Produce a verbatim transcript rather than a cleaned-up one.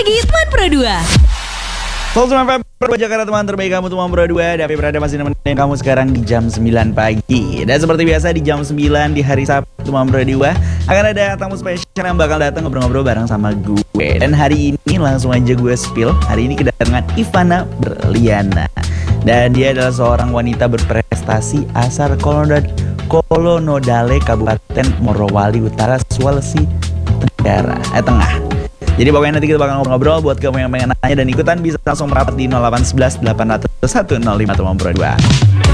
pagi teman Pro dua. Selamat sembilan Pro Jakarta, teman terbaik kamu teman Pro dua. Davi berada masih nemenin kamu sekarang di jam sembilan pagi. Dan seperti biasa di jam sembilan di hari Sabtu teman Pro dua akan ada tamu spesial yang bakal datang ngobrol-ngobrol bareng sama gue. Dan hari ini langsung aja gue spill. Hari ini kedatangan Ivana Berliana. Dan dia adalah seorang wanita berprestasi asal Kolonodale, Kabupaten Morowali Utara, Sulawesi Tenggara, eh Tengah. Jadi pokoknya nanti kita bakal ngobrol-ngobrol. Buat kamu yang pengen nanya dan ikutan bisa langsung merapat di nol delapan satu satu delapan nol satu nol lima teman Pro dua.